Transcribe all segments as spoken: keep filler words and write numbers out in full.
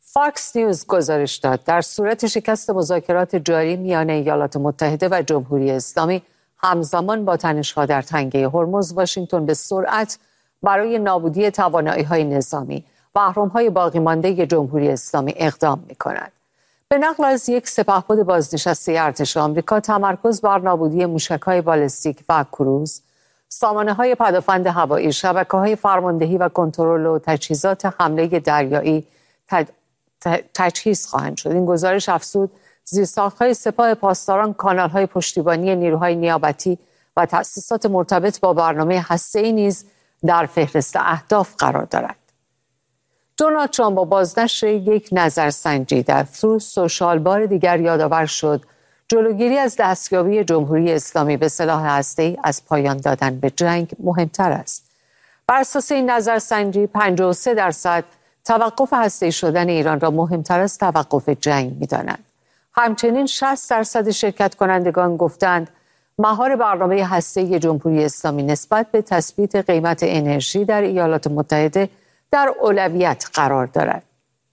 فاکس نیوز گزارش داد در صورت شکست مذاکرات جاری میان ایالات متحده و جمهوری اسلامی همزمان با تنش‌ها در تنگه هرمز، واشنگتن به سرعت برای نابودی توانایی‌های نظامی و اهرم‌های باقی مانده جمهوری اسلامی اقدام می‌کند. به نقل از یک سپهبد بازنشسته ارتش آمریکا، تمرکز بر نابودی موشک‌های بالستیک و کروز، سامانه‌های پدافند هوایی، شبکه‌های فرماندهی و کنترل و تجهیزات حمله دریایی تد... تجهیز خواهند شد. این گزارش افزود زیرساخت‌های سپاه پاسداران، کانال‌های پشتیبانی نیروهای نیابتی و تأسیسات مرتبط با برنامه هسته‌ای نیز در فهرست اهداف قرار دارد. دونالد ترامپ با بازنشر یک نظرسنجی در تروث سوشال بار دیگر یادآور شد جلوگیری از دستیابی جمهوری اسلامی به سلاح هسته‌ای از پایان دادن به جنگ مهمتر است. بر اساس این نظرسنجی پنجاه و سه درصد توقف هسته‌ای شدن ایران را مهمتر از توقف جنگ می‌دانند. همچنین شصت درصد شرکت کنندگان گفتند مهار برنامه هسته‌ای جمهوری اسلامی نسبت به تثبیت قیمت انرژی در ایالات متحده در اولویت قرار دارد.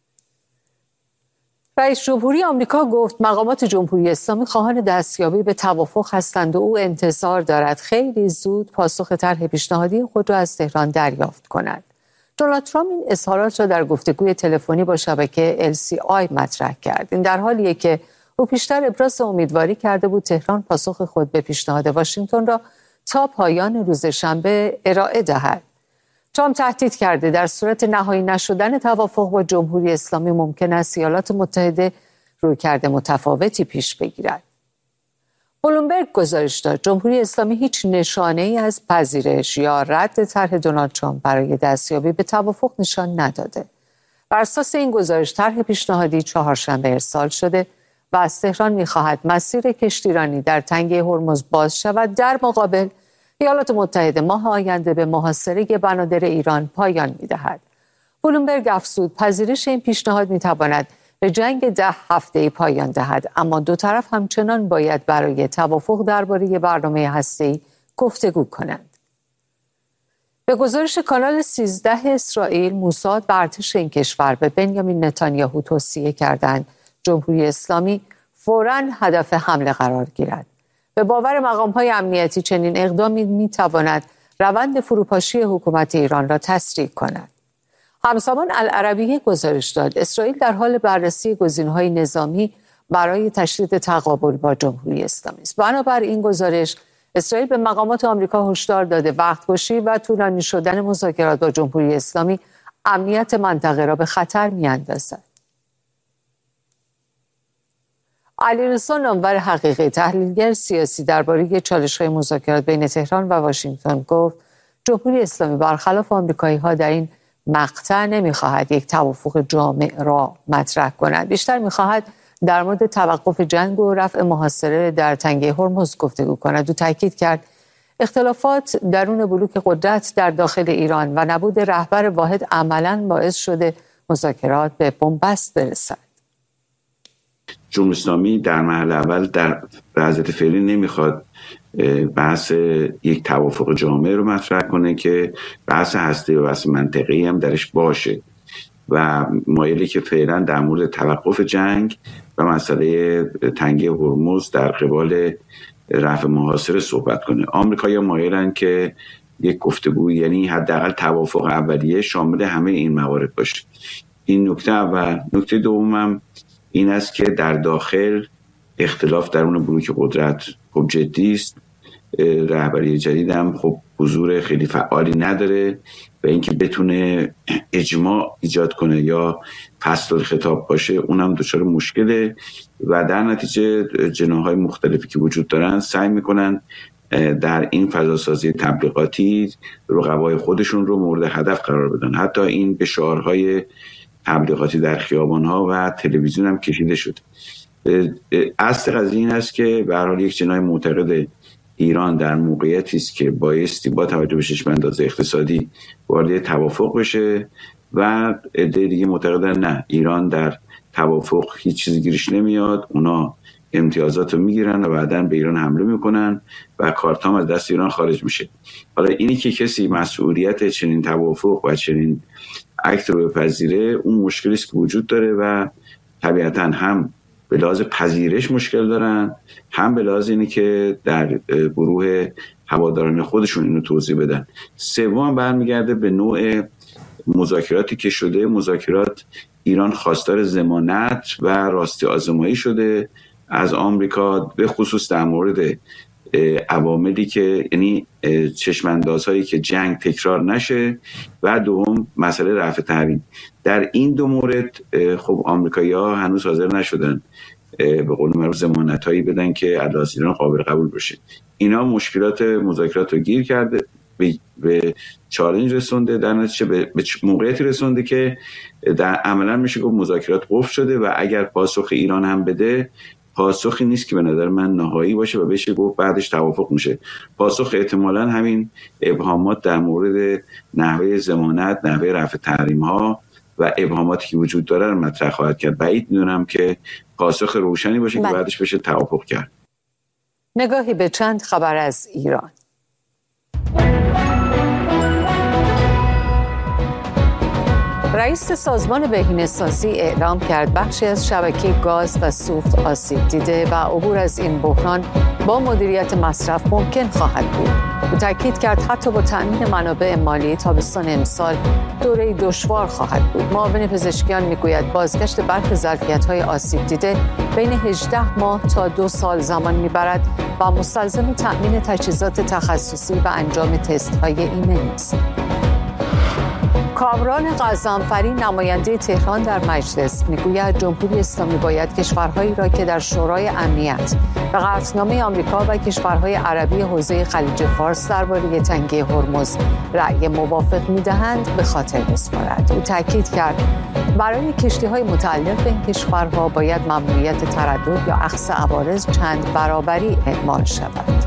رئیس جمهوری آمریکا گفت مقامات جمهوری اسلامی خواهان دستیابی به توافق هستند و او انتظار دارد خیلی زود پاسخ طرح پیشنهادی خود را از تهران دریافت کند. دونالد ترامپ این اظهارات را در گفتگوی تلفنی با شبکه ال سی آی مطرح کرد. این در حالیه که او پیشتر ابراز امیدواری کرده بود تهران پاسخ خود به پیشنهاد واشنگتن را تا پایان روز شنبه ارائه دهد. ترامپ تهدید کرده در صورت نهایی نشدن توافق با جمهوری اسلامی ممکن است ایالات متحده رویکرد متفاوتی پیش بگیرد. بلومبرگ گزارش داد جمهوری اسلامی هیچ نشانه‌ای از پذیرش یا رد طرح دونالد ترامپ برای دستیابی به توافق نشان نداده. بر اساس این گزارش طرح پیشنهادی چهارشنبه ارسال شده و از تهران می‌خواهد مسیر کشتیرانی در تنگه هرمز باز شود. در مقابل ایالات متحده ماه آینده به محاصره بنادر ایران پایان می‌دهد. بلومبرگ افزود پذیرش این پیشنهاد می‌تواند به جنگ ده هفته‌ای پایان دهد، اما دو طرف همچنان باید برای توافق درباره برنامه هسته‌ای گفتگو کنند. به گزارش کانال سیزده اسرائیل، موساد و ارتش این کشور به بنیامین نتانیاهو توصیه کردند جمهوری اسلامی فوراً هدف حمله قرار گیرد. به باور مقام‌های امنیتی چنین اقدامی می‌تواند روند فروپاشی حکومت ایران را تسریع کند. همزمان العربیه گزارش داد اسرائیل در حال بررسی گزینه‌های نظامی برای تشدید تقابل با جمهوری اسلامی است. بنابر این گزارش اسرائیل به مقامات آمریکا هشدار داده وقت‌کشی و طولانی شدن مذاکرات با جمهوری اسلامی امنیت منطقه را به خطر می‌اندازد. علیرضا نامور حقیقی تحلیلگر سیاسی درباره چالش‌های مذاکرات بین تهران و واشنگتن گفت جمهوری اسلامی برخلاف آمریکایی‌ها در این مقطع نمی‌خواهد یک توافق جامع را مطرح کند، بیشتر می‌خواهد در مورد توقف جنگ و رفع محاصره در تنگه هرمز گفتگو کند. او تاکید کرد اختلافات درون بلوک قدرت در داخل ایران و نبود رهبر واحد عملاً باعث شده مذاکرات به بنبست برسد. جمهوری اسلامی در مرحله اول در وضعیت فعلی نمیخواد بحث یک توافق جامع رو مطرح کنه که بحث هستی و بحث منطقی هم درش باشه و مایلی که فعلا در مورد توقف جنگ و مسئله تنگه هرمز در قبال رفع محاصره صحبت کنه. آمریکایی‌ها مایلن که یک گفتگو یعنی حداقل توافق اولیه شامل همه این موارد باشه. این نکته اول. نکته دومم این است که در داخل اختلاف درون بلوک قدرت خب جدی است. رهبری جدید هم خب حضور خیلی فعالی نداره و اینکه بتونه اجماع ایجاد کنه یا فصل الخطاب باشه اونم دچار مشکله و در نتیجه جناح‌های مختلفی که وجود دارن سعی میکنن در این فضاسازی تبلیغاتی رقبای خودشون رو مورد هدف قرار بدن. حتی این به شعارهای تبلیغاتی در خیابان‌ها و تلویزیون هم کشیده شد. اصل قضیه این است که به هر حال یک جناح معتقد ایران در موقعیتی است که بایستی با توجه به چشم انداز اقتصادی وارد توافق بشه و عده دیگه معتقدن نه ایران در توافق هیچ چیزی گیرش نمیاد، اونا امتیازات رو میگیرن و بعداً به ایران حمله میکنن و کارتام از دست ایران خارج میشه. حالا اینی که کسی مسئولیت چنین توافق و چنین اکت رو بپذیره، اون مشکلی است که وجود داره و طبیعتاً هم به لحاظ پذیرش مشکل دارن، هم به لحاظ اینی که در گروه هواداران خودشون اینو توضیح بدن. سوم برمیگرده به نوع مذاکراتی که شده. مذاکرات ایران خواستار ضمانت و راستی آزمایی شده از آمریکا، به خصوص در مورد عواملی که یعنی چشماندازهایی که جنگ تکرار نشه و دوم مسئله رفع تحریم. در این دو مورد خب آمریکایی‌ها هنوز حاضر نشدن به قول معروف ضمانتایی بدن که علاوه ایران قابل قبول بشه. اینا مشکلات مذاکرات رو گیر کرده، به, به چالش رسونده، در نتیجه به, به موقعیتی رسونده که در عملا میشه گفت مذاکرات قفل شده و اگر پاسخ ایران هم بده، پاسخی نیست که به نظر من نهایی باشه و بشه گفت بعدش توافق میشه. پاسخ احتمالاً همین ابهامات در مورد نحوه ضمانت، نحوه رفع تحریم ها و ابهاماتی که وجود داره رو مطرح خواهد کرد. بعید میدونم که پاسخ روشنی باشه که بعدش بشه توافق کرد. نگاهی به چند خبر از ایران. رئیس سازمان بهینه‌سازی اعلام کرد بخشی از شبکه گاز و سوخت آسیب دیده و عبور از این بحران با مدیریت مصرف ممکن خواهد بود. او تاکید کرد حتی با تأمین منابع مالی تابستان امسال دوره دشوار خواهد بود. معاون پزشکیان میگوید بازگشت برخی ظرفیت‌های آسیب دیده بین هجده ماه تا دو سال زمان میبرد و مستلزم تأمین تجهیزات تخصصی و انجام تست‌های ایمنی است. کامران غضنفری نماینده تهران در مجلس میگوید جمهوری اسلامی باید کشورهایی را که در شورای امنیت به قطعنامه آمریکا و کشورهای عربی حوزه خلیج فارس درباره تنگه هرمز رأی موافق میدهند به خاطر بسپارد. او تاکید کرد برای کشتی‌های متعلق به این کشورها باید ممنوعیت تردد یا اخذ عوارض چند برابری اعمال شود.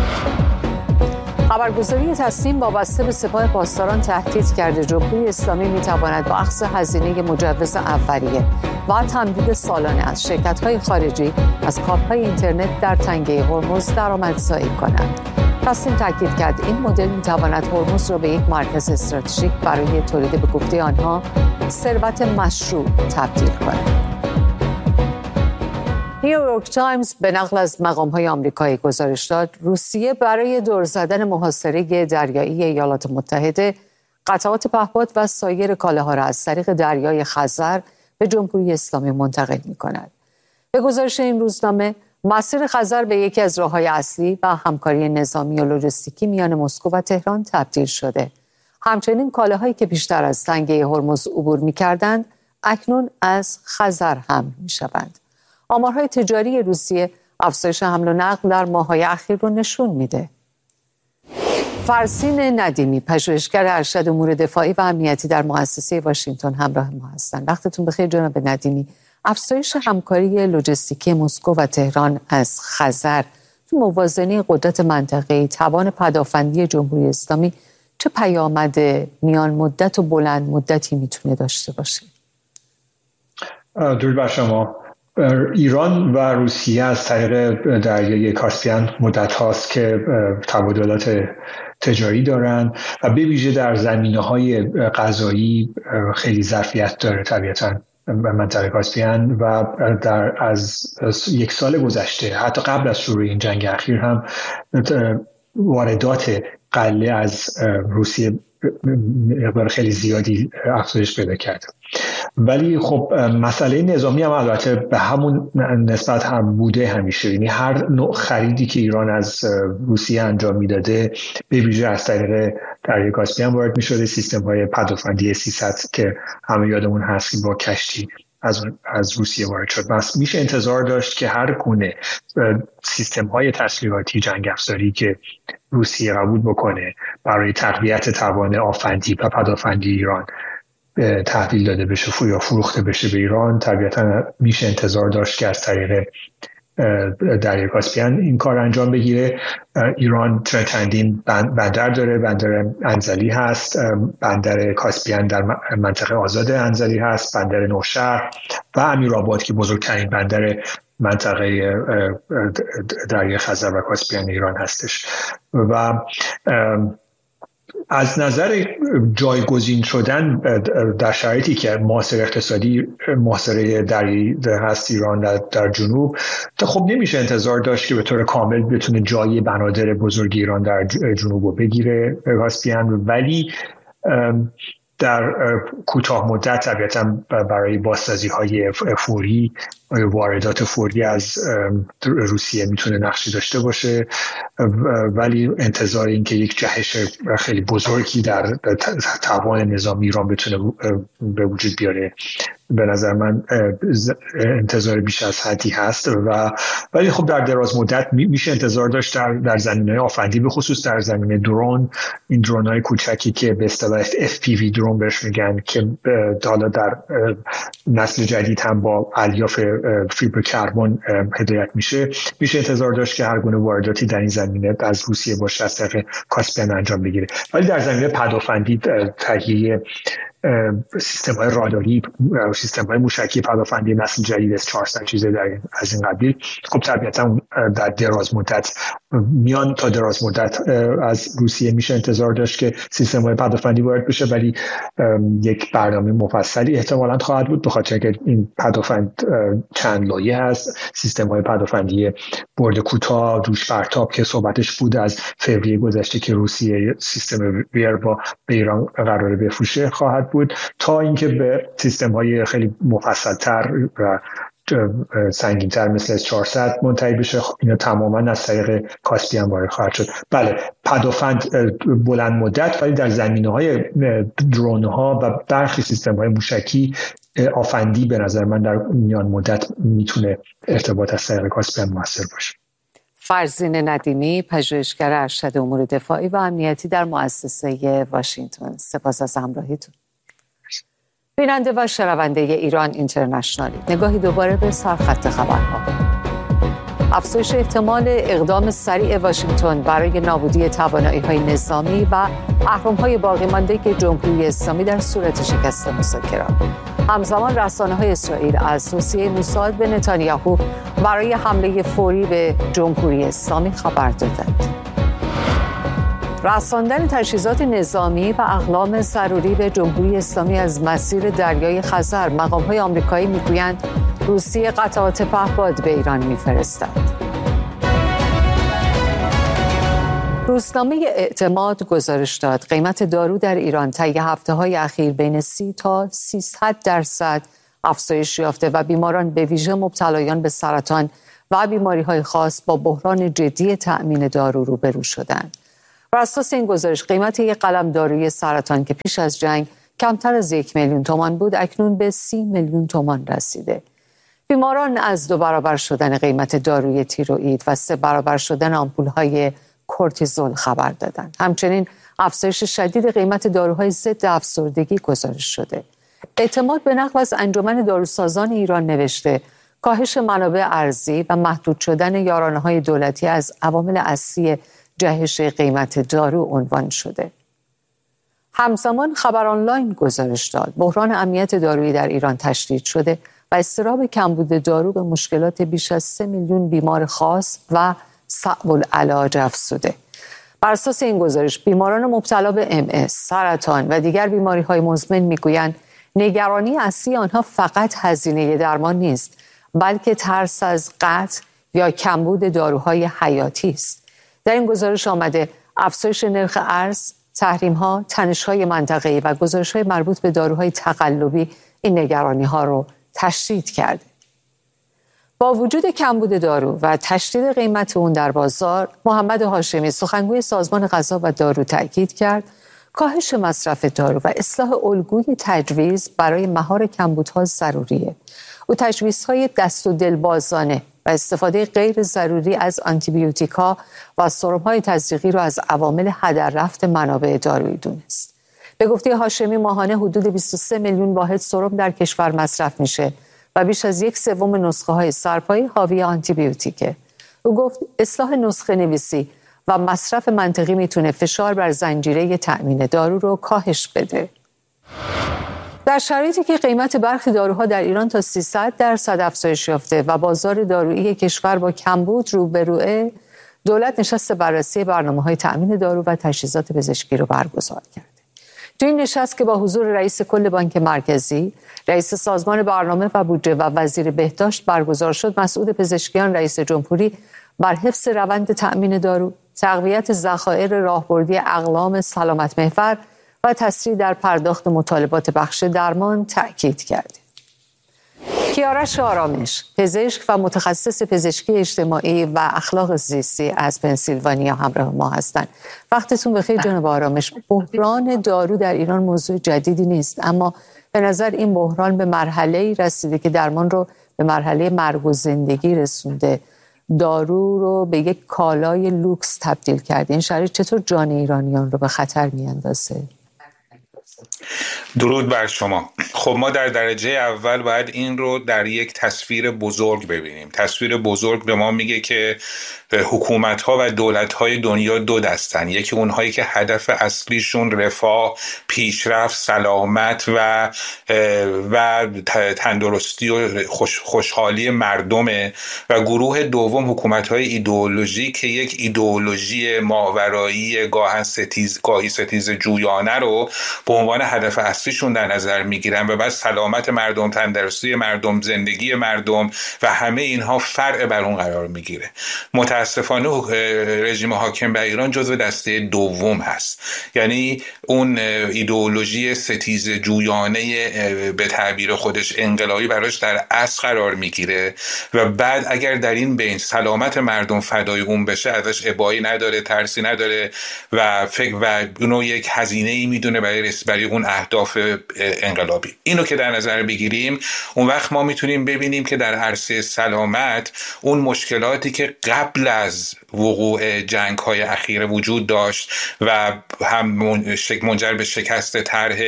خبرگزاری تصنیم وابسته به سپاه پاسداران تهدید کرده جمهوری اسلامی میتواند با اخذ هزینه مجوز اولیه و تمدید سالانه از شرکت‌های خارجی از کابل‌های اینترنت در تنگه هرمز درآمدزایی کنند. تصنیم تاکید کرد این مدل میتواند هرمز را به یک مرکز استراتژیک برای تولید به گفته آنها ثروت مشروع تبدیل کند. نیویورک تایمز به نقل از مقام‌های آمریکایی گزارش داد روسیه برای دور زدن محاصره دریایی ایالات متحده قطعات پهپاد و سایر کالاها را از طریق دریای خزر به جمهوری اسلامی منتقل می‌کند. به گزارش این روزنامه مسیر خزر به یکی از راه‌های اصلی و همکاری نظامی و لوجستیکی میان مسکو و تهران تبدیل شده. همچنین کالاهایی که بیشتر از تنگه هرمز عبور می‌کردند اکنون از خزر حمل می‌شوند. آمارهای تجاری روسیه افزایش حمل و نقل در ماه‌های اخیر رو نشون میده. فرسین ندیمی، پژوهشگر ارشد امور دفاعی و امنیتی در مؤسسه واشنگتن همراه ما هستند. وقتتون بخیر جناب ندیمی. افزایش همکاری لوجستیکی مسکو و تهران از خزر تو موازنه قدرت منطقه‌ای، توان پدافندی جمهوری اسلامی چه پیامد میان مدت و بلند مدتی میتونه داشته باشه؟ درود بر شما. ایران و روسیه از طریق دریای کاسپین مدت هاست که تبادلات تجاری دارن و به ویژه در زمینه‌های غذایی خیلی ظرفیت داره طبیعتاً منطقه کاسپین و در از یک سال گذشته حتی قبل از شروع این جنگ اخیر هم واردات غله از روسیه مقدار خیلی زیادی افزایش پیدا کرده. ولی خب مسئله نظامی هم البته به همون نسبت هم بوده همیشه، یعنی هر نوع خریدی که ایران از روسیه انجام میداده به ویژه از طریق دریای کاسپین وارد میشده. سیستم های پدافندی سیصد که همه یادمون هست که با کشتی از از روسیه وارد شد. بس میشه انتظار داشت که هر گونه سیستم های تسلیحاتی جنگ افزاری که روسیه قبول بکنه برای تقویت توان آفندی و پدافندی ایران تحویل داده بشه یا فروخته بشه به ایران، طبیعتا میشه انتظار داشت که از طریق دریای کاسپین این کار انجام بگیره. ایران چندین بندر داره، بندر انزلی هست، بندر کاسپین در منطقه آزاد انزلی هست، بندر نوشهر و امیرآباد که بزرگترین بندر منطقه دریای خزر و کاسپیان ایران هستش. و از نظر جایگزین شدن در شرایطی که محاصره اقتصادی محاصره دریایی هست ایران در, در جنوب، خب نمیشه انتظار داشت که به طور کامل بتونه جای بنادر بزرگ ایران در جنوب رو بگیره کاسپیان، ولی در کوتاه مدت طبیعتاً برای بازسازی های فوری، واردات فوری از روسیه میتونه نقشی داشته باشه، ولی انتظار این که یک جهش خیلی بزرگی در توان نظامی ایران بتونه به وجود بیاره به نظر من انتظار بیش از حدی هست. و ولی خب در دراز مدت میشه انتظار داشت در در زمینه آفندی، به خصوص در زمینه درون، این درون‌های کوچکی که به اصطلاح اف پی وی درون بهش میگن، که حالا در نسل جدید هم با الیاف فیبر کربن هدایت میشه، میشه انتظار داشت که هر گونه وارداتی در این زمینه از روسیه باشه از طریق کاسپیان انجام بگیره. ولی در زمینه پدافندی، تهیه سیستم‌های راداری، سیستم‌های موشکی پدافندی نسل جدید اس چهارصد چیزه در از این قبیل، خب طبیعتاً در دراز مدت میان تا دراز مدت از روسیه میشه انتظار داشت که سیستم‌های پدافندی وارد بشه، ولی یک برنامه مفصلی احتمالاً خواهد بود، به خاطر که این پدافند چند لایه هست. سیستم‌های پدافندی برد کوتاه، دوش پرتاب که صحبتش بود از فوریه گذشته که روسیه سیستم ویر با به ایران قراره بفروشه خواهد بود، تا اینکه به سیستم‌های خیلی مفصل‌تر و سنگین‌تر مثل اس چهارصد منتهی بشه. اینا تماما از طریق کاسپیان وارد خواهد شد. بله، پدافند بلند مدت، ولی در زمینه‌های درون‌ها و برخی سیستم‌های موشکی آفندی به نظر من در میان مدت میتونه ارتباط از طریق کاسپیان موثر باشه. فرزین ندیمی، پژوهشگر ارشد امور دفاعی و امنیتی در مؤسسه واشنگتن، سپاس از همراهیتون. بیننده و شنونده ایران اینترنشنال، نگاهی دوباره به سرخط خبرها. افزایش احتمال اقدام سریع واشنگتن برای نابودی توانایی‌های نظامی و اهرم‌های باقی مانده جمهوری اسلامی در صورت شکست مذاکرات. همزمان رسانه‌های اسرائیل از توصیه موساد به نتانیاهو برای حمله فوری به جمهوری اسلامی خبر دادند. رساندن تجهیزات نظامی و اقلام ضروری به جمهوری اسلامی از مسیر دریای خزر، مقام‌های آمریکایی می‌گویند روسیه قطعات پهپاد به ایران می‌فرستد. روزنامه اعتماد گزارش داد قیمت دارو در ایران طی هفته‌های اخیر بین سی تا سیصد درصد افزایش یافته و بیماران به ویژه مبتلایان به سرطان و بیماری‌های خاص با بحران جدی تأمین دارو روبرو شدند. بر اساس این گزارش قیمت یک قلم داروی سرطان که پیش از جنگ کمتر از یک میلیون تومان بود، اکنون به سی میلیون تومان رسیده. بیماران از دو برابر شدن قیمت داروی تیروئید و سه برابر شدن آمپول‌های کورتیزول خبر دادند. همچنین افزایش شدید قیمت داروهای ضد افسردگی گزارش شده. اعتماد به نقل از انجمن داروسازان ایران نوشته کاهش منابع ارزی و محدود شدن یارانه‌های دولتی از عوامل اصلی جهش قیمت دارو عنوان شده. همزمان خبر آنلاین گزارش داد بحران امنیت دارویی در ایران تشدید شده و اضطراب کمبود دارو به مشکلات بیش از سه میلیون بیمار خاص و صعب العلاج افزوده. بر اساس این گزارش بیماران مبتلا به ام اس، سرطان و دیگر بیماری‌های مزمن میگویند نگرانی اصلی آنها فقط هزینه درمان نیست، بلکه ترس از قطع یا کمبود داروهای حیاتی است. در این گزارش آمده افزایش نرخ ارز، تحریم‌ها، تنش‌های منطقه‌ای و گزارش‌های مربوط به داروهای تقلبی این نگرانی‌ها را تشدید کرده. با وجود کمبود دارو و تشدید قیمت اون در بازار، محمد هاشمی سخنگوی سازمان غذا و دارو تاکید کرد کاهش مصرف دارو و اصلاح الگوی تجویز برای مهار کمبودها ضروریه. او تجویزهای دست و دلبازانه و استفاده غیر ضروری از آنتیبیوتیکا و سرم‌های تزریقی را از عوامل هدر رفت منابع دارویی دونست. به گفته هاشمی ماهانه حدود بیست و سه میلیون واحد سرم در کشور مصرف میشه و بیش از یک سوم نسخه های سرپایی حاوی آنتیبیوتیکه. او گفت اصلاح نسخه نویسی و مصرف منطقی میتونه فشار بر زنجیره تأمین دارو رو کاهش بده. در شرایطی که قیمت برخی داروها در ایران تا سیصد درصد افزایش یافته و بازار دارویی کشور با کمبود روبروئه، دولت نشست بررسی برنامه‌های تأمین دارو و تجهیزات پزشکی رو برگزار کرده. تو این نشست که با حضور رئیس کل بانک مرکزی، رئیس سازمان برنامه و بودجه و وزیر بهداشت برگزار شد، مسعود پزشکیان رئیس جمهوری بر حفظ روند تأمین دارو، تقویت ذخایر راهبردی اقلام سلامت محور و تسریع در پرداخت مطالبات بخش درمان تأکید کرد. کیارش آرامش، پزشک و متخصص پزشکی اجتماعی و اخلاق زیستی از پنسیلوانیا همراه ما هستند. وقتتون بخیر جناب آرامش. بحران دارو در ایران موضوع جدیدی نیست، اما به نظر این بحران به مرحله‌ای رسیده که درمان رو به مرحله مرگ و زندگی رسونده. دارو رو به یک کالای لوکس تبدیل کرده. این شرایط چطور جان ایرانیان رو به خطر میاندازه؟ درود بر شما. خب ما در درجه اول باید این رو در یک تصویر بزرگ ببینیم. تصویر بزرگ به ما میگه که حکومت‌ها و دولت‌های دنیا دو دستن. یکی اونهایی که هدف اصلیشون رفاه، پیشرفت، سلامت و و تندرستی و خوش، خوشحالی مردمه، و گروه دوم حکومت‌های ایدئولوژی که یک ایدئولوژی ماورایی گاهن ستیز گاهی ستیز جویانه رو به عنوان هدف اصلیشون در نظر میگیرن و بعد سلامت مردم، تندرستی مردم، زندگی مردم و همه اینها فرع بر اون قرار میگیره. متاسفانه رژیم حاکم بر ایران جزو دسته دوم هست، یعنی اون ایدئولوژی ستیز جویانه به تعبیر خودش انقلابی براش در اصل قرار میگیره و بعد اگر در این بین سلامت مردم فدای اون بشه ازش ابایی نداره، ترسی نداره و فکر و اونو یک هزینه‌ای میدونه برای برای اون اهداف انقلابی. اینو که در نظر بگیریم، اون وقت ما میتونیم ببینیم که در عرصه سلامت اون مشکلاتی که قبل از وقوع جنگ‌های اخیر وجود داشت و هم منجر به شکست طرح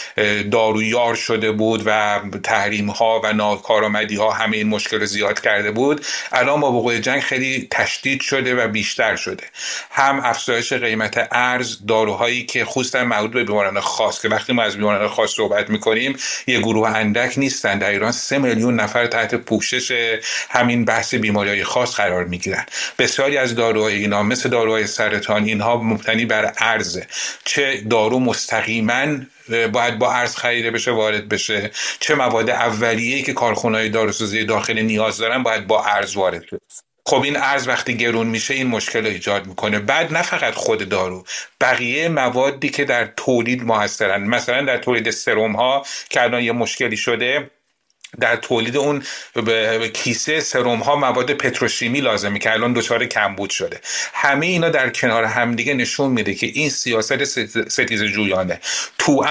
دارویار شده بود و تحریم‌ها و ناکارآمدی‌ها همه این مشکل زیاد کرده بود، الان با وقوع جنگ خیلی تشدید شده و بیشتر شده. هم افزایش قیمت ارز، داروهایی که خصوصا مربوط به بیماران خاص، که وقتی ما از بیماران خاص صحبت می‌کنیم یه گروه اندک نیستن، در ایران سه میلیون نفر تحت پوشش همین بحث بیماری‌های خاص قرار می‌گیرن. بسیاری از داروهای اینا مثل داروهای سرطان اینها مبتنی بر ارزه، چه دارو مستقیما باید با ارز خریده بشه وارد بشه، چه مواد اولیه‌ای که کارخانه‌های داروسازی داخل نیاز دارن باید با ارز وارد بشه. خب این ارز وقتی گرون میشه این مشکل رو ایجاد میکنه. بعد نه فقط خود دارو، بقیه موادی که در تولید موثرن، مثلا در تولید سرم ها که الان یه مشکلی شده، در تولید اون کیسه سرم ها مواد پتروشیمی لازمه که الان دچار کمبود شده. همه اینا در کنار همدیگه نشون میده که این سیاست ستیز جویانه تو